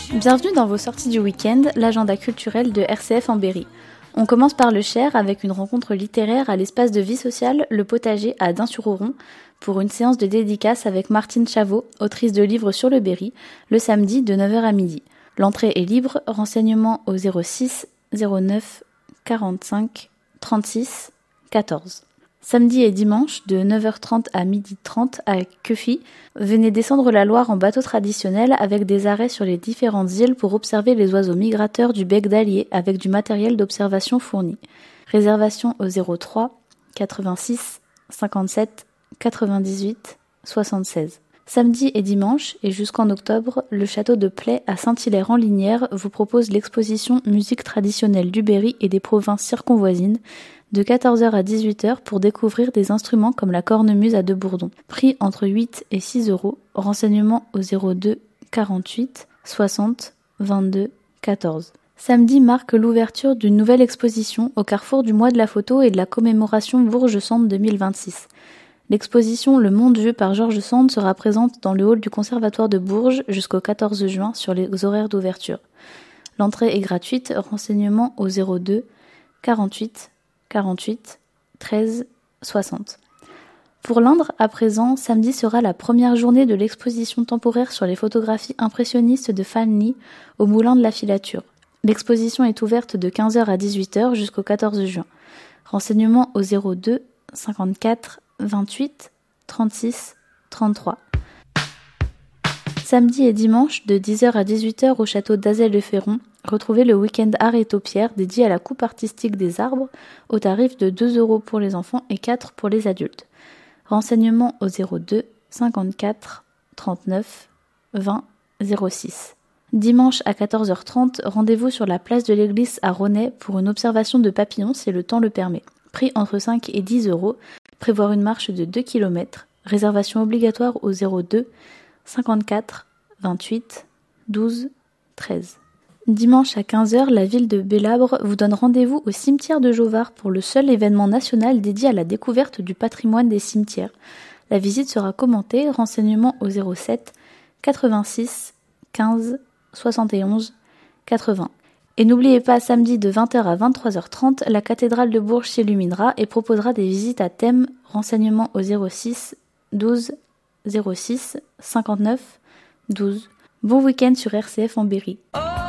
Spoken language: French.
Bienvenue dans vos sorties du week-end, l'agenda culturel de RCF en Berry. On commence par le Cher avec une rencontre littéraire à l'espace de vie sociale Le Potager à Dain-sur-Oron pour une séance de dédicace avec Martine Chavot, autrice de livres sur le Berry, le samedi de 9h à midi. L'entrée est libre, renseignements au 06 09 45 36 14. Samedi et dimanche, de 9h30 à 12h30 à Queufy, venez descendre la Loire en bateau traditionnel avec des arrêts sur les différentes îles pour observer les oiseaux migrateurs du bec d'Allier avec du matériel d'observation fourni. Réservation au 03 86 57 98 76. Samedi et dimanche, et jusqu'en octobre, le château de Play à Saint-Hilaire-en-Lignières vous propose l'exposition Musique traditionnelle du Berry et des provinces circonvoisines de 14h à 18h pour découvrir des instruments comme la cornemuse à Deux-Bourdons. Prix entre 8 et 6 euros. Renseignements au 02 48 60 22 14. Samedi marque l'ouverture d'une nouvelle exposition au carrefour du mois de la photo et de la commémoration Bourges Sand 2026. L'exposition Le Monde vu par Georges Sand sera présente dans le hall du Conservatoire de Bourges jusqu'au 14 juin sur les horaires d'ouverture. L'entrée est gratuite, renseignements au 02 48 48 13 60. Pour l'Indre, à présent, samedi sera la première journée de l'exposition temporaire sur les photographies impressionnistes de Fan Lee au Moulin de la Filature. L'exposition est ouverte de 15h à 18h jusqu'au 14 juin. Renseignements au 02 54 28 36 33. Samedi et dimanche, de 10h à 18h au château d'Azel-le-Ferron, retrouvez le week-end art et taupière dédié à la coupe artistique des arbres au tarif de 2 € pour les enfants et 4 pour les adultes. Renseignements au 02 54 39 20 06. Dimanche à 14h30, rendez-vous sur la place de l'église à Ronay pour une observation de papillons si le temps le permet. Prix entre 5 et 10 €, prévoir une marche de 2 km, réservation obligatoire au 02 54 28 12 13. Dimanche à 15h, la ville de Bélabre vous donne rendez-vous au cimetière de Jovard pour le seul événement national dédié à la découverte du patrimoine des cimetières. La visite sera commentée, renseignements au 07 86 15 71 80. Et n'oubliez pas, samedi de 20h à 23h30, la cathédrale de Bourges s'illuminera et proposera des visites à thème, renseignements au 06 12 06 59 12. Bon week-end sur RCF en Berry.